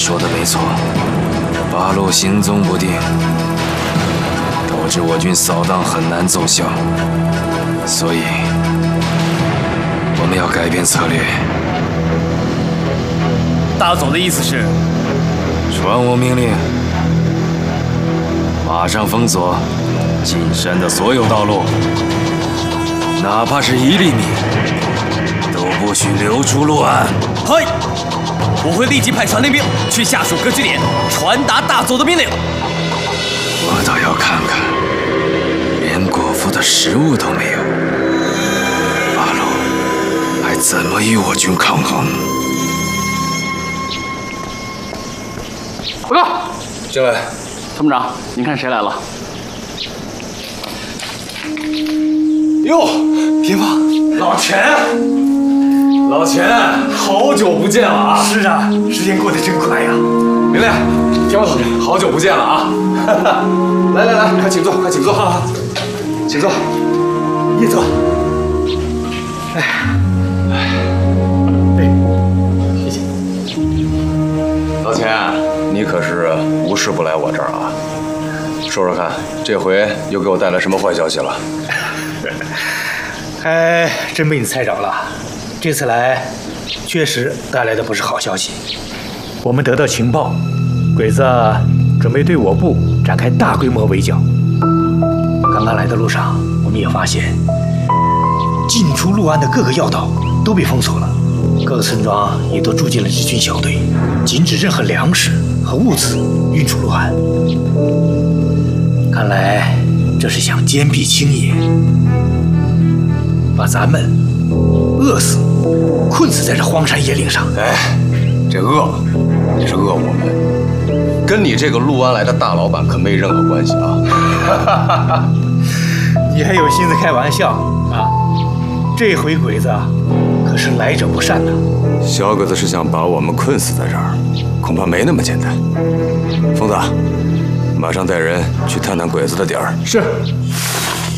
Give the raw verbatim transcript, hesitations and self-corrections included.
说的没错，八路行踪不定，导致我军扫荡很难奏效，所以我们要改变策略。 大佐的意思是， 传我命令，马上封锁进山的所有道路，哪怕是一粒米，都不许流出陆岸。 嗨！我会立即派传令兵去下属各据点，传达大佐的命令。 我倒要看看，连果腹的食物都没有，八路还怎么与我军抗衡？ 报告， 进来。 参谋长，您看谁来了？ 哟，别忘老钱。老钱，好久不见了啊！ 是啊，时间过得真快呀。 明亮，天王同志，好久不见了啊！来来来，快请坐，快请坐，请坐， 叶坐。哎，哎，谢谢。 老钱，你可是无事不来我这儿啊？说说看，这回又给我带来什么坏消息了？ 还真被你猜着了。这次来，确实带来的不是好消息。我们得到情报，鬼子准备对我部展开大规模围剿。刚刚来的路上，我们也发现，进出陆安的各个要道都被封锁了，各个村庄也都驻进了日军小队，禁止任何粮食和物资运出陆安。看来这是想坚壁清野，把咱们饿死、困死在这荒山野岭上。 哎，这饿也是饿我们，跟你这个陆安来的大老板可没任何关系啊！ 你还有心思开玩笑啊？这回鬼子可是来者不善呐！ 小鬼子是想把我们困死在这儿，恐怕没那么简单。疯子，马上带人去探探鬼子的点儿。 是。